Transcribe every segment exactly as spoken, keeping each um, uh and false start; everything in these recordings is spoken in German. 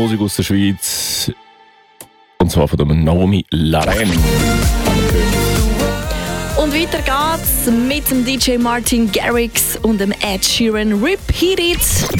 Musik aus der Schweiz. Und zwar von der Naomi Laren. Und weiter geht's mit dem D J Martin Garrix und dem Ed Sheeran. Repeat It.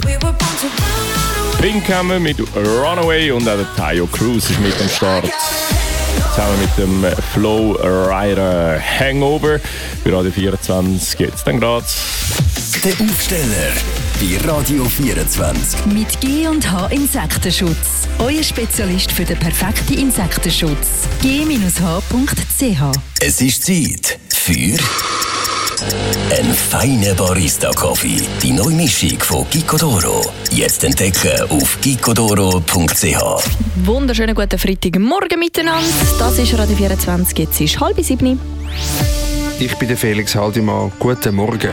Pink haben wir mit Runaway und auch der Tayo Cruz ist mit am Start. Zusammen mit dem Flow Rider Hangover. Bei Radio vierundzwanzig geht's dann gerade. Der Aufsteller bei Radio vierundzwanzig. Mit G und H Insektenschutz. Euer Spezialist für den perfekten Insektenschutz. G H Punkt C H. Es ist Zeit für einen feinen Barista-Kaffee. Die neue Mischung von Gicodoro. Jetzt entdecken auf gicodoro Punkt c h. Wunderschönen guten Freitagmorgen miteinander. Das ist Radio vierundzwanzig, jetzt ist halb sieben. Ich bin der Felix Haldimann. Guten Morgen.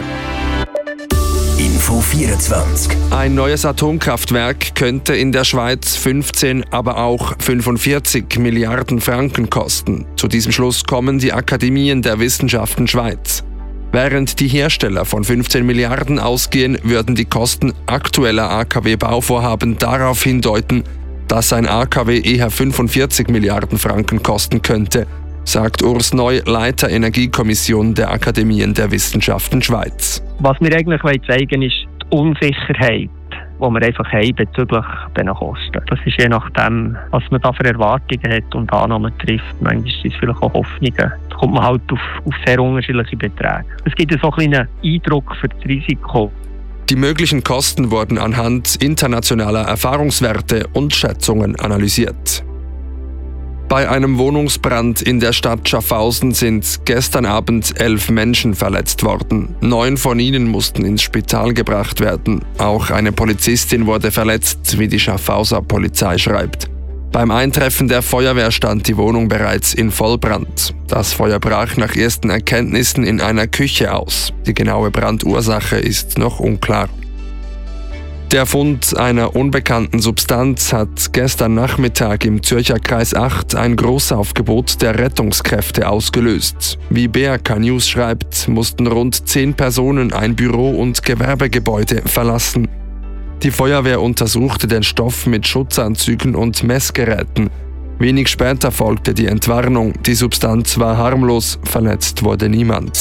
Info vierundzwanzig. Ein neues Atomkraftwerk könnte in der Schweiz fünfzehn, aber auch fünfundvierzig Milliarden Franken kosten. Zu diesem Schluss kommen die Akademien der Wissenschaften Schweiz. Während die Hersteller von fünfzehn Milliarden ausgehen, würden die Kosten aktueller A K W-Bauvorhaben darauf hindeuten, dass ein A K W eher fünfundvierzig Milliarden Franken kosten könnte, sagt Urs Neu, Leiter Energiekommission der Akademien der Wissenschaften Schweiz. Was wir eigentlich zeigen wollen, ist die Unsicherheit, die wir einfach haben bezüglich dieser Kosten. Das ist je nachdem, was man da für Erwartungen hat und Annahmen trifft. Manchmal sind es vielleicht auch Hoffnungen. Da kommt man halt auf, auf sehr unterschiedliche Beträge. Es gibt so einen kleinen Eindruck für das Risiko. Die möglichen Kosten wurden anhand internationaler Erfahrungswerte und Schätzungen analysiert. Bei einem Wohnungsbrand in der Stadt Schaffhausen sind gestern Abend elf Menschen verletzt worden. Neun von ihnen mussten ins Spital gebracht werden. Auch eine Polizistin wurde verletzt, wie die Schaffhauser Polizei schreibt. Beim Eintreffen der Feuerwehr stand die Wohnung bereits in Vollbrand. Das Feuer brach nach ersten Erkenntnissen in einer Küche aus. Die genaue Brandursache ist noch unklar. Der Fund einer unbekannten Substanz hat gestern Nachmittag im Zürcher Kreis acht ein Großaufgebot der Rettungskräfte ausgelöst. Wie B R K News schreibt, mussten rund zehn Personen ein Büro- und Gewerbegebäude verlassen. Die Feuerwehr untersuchte den Stoff mit Schutzanzügen und Messgeräten. Wenig später folgte die Entwarnung. Die Substanz war harmlos, verletzt wurde niemand.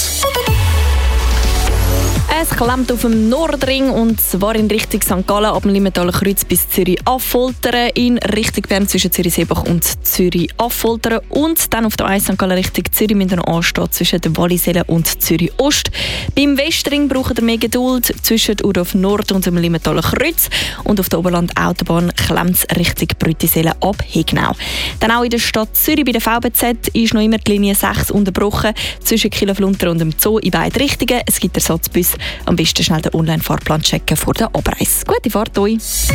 Es klemmt auf dem Nordring und zwar in Richtung Sankt Gallen ab dem Limentaler Kreuz bis Zürich-Affoltern, in Richtung Bern zwischen Zürich-Seebach und Zürich-Affoltern und dann auf der eins Sankt Gallen Richtung Zürich mit einer Anstehen zwischen der Wallisellen und Zürich-Ost. Beim Westring braucht ihr mehr Geduld zwischen Urdorf Nord und dem Limentaler Kreuz und auf der Oberland-Autobahn klemmt es Richtung Brütisellen ab Hegnau. Dann auch in der Stadt Zürich bei der V B Z ist noch immer die Linie sechs unterbrochen zwischen Kieler-Flunter und dem Zoo in beide Richtungen. Es gibt Ersatzbus. Am besten schnell den Online-Fahrplan checken vor der Abreise. Gute Fahrt euch!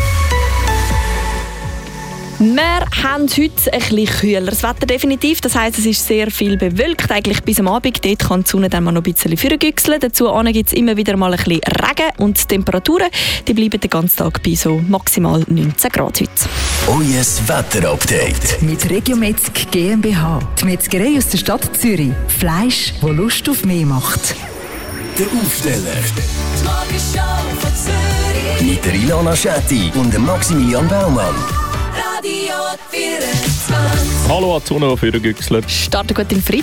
Wir haben heute ein bisschen kühleres Wetter definitiv. Das heisst, es ist sehr viel bewölkt, eigentlich bis am Abend. Dort kann die Sonne dann mal noch ein bisschen vorgüchseln. Dazu gibt es immer wieder mal ein bisschen Regen und die Temperaturen die bleiben den ganzen Tag bei so maximal neunzehn Grad heute. Euer Wetterupdate Mit Regiometzg GmbH. Die Metzgerei aus der Stadt Zürich. Fleisch, das Lust auf mehr macht. Der Aufsteller. Die Morgenshow von Zürich. Mit der Ilona Schetti und dem Maximilian Baumann. Radio vierundzwanzig. Hallo an die Sonne, die vorgüchselt. Starten gut im Freitag.